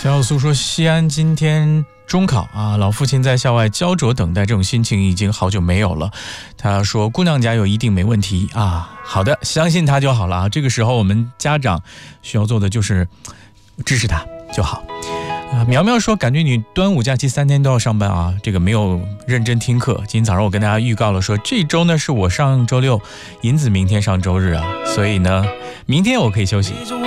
小苏说西安今天中考啊，老父亲在校外焦灼等待，这种心情已经好久没有了。他说姑娘加油，一定没问题啊。好的，相信他就好了啊。这个时候我们家长需要做的就是支持他就好。苗苗说感觉你端午假期3天都要上班啊，这个没有认真听课。今天早上我跟大家预告了说这周呢是我上周六，银子明天上周日啊，所以呢明天我可以休息。